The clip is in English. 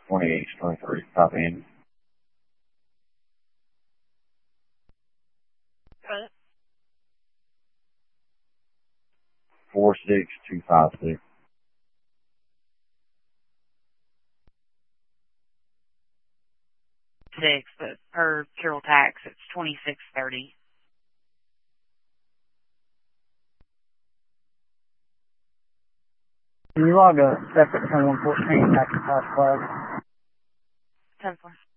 2823. Copy, Andy. Got it. 46256. Six, but per Carroll tax, it's 2630. Can you log a separate 10-114 tax class? 10-4.